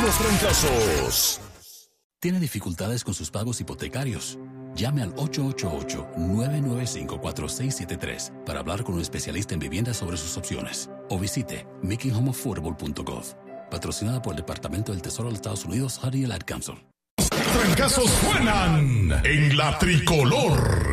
los trancazos. ¿Tiene dificultades con sus pagos hipotecarios? Llame al 888-995-4673 para hablar con un especialista en vivienda sobre sus opciones. O visite makinghomeaffordable.gov. Patrocinada por el Departamento del Tesoro de los Estados Unidos, HUD y el Ad Council. Trancazos suenan en la tricolor.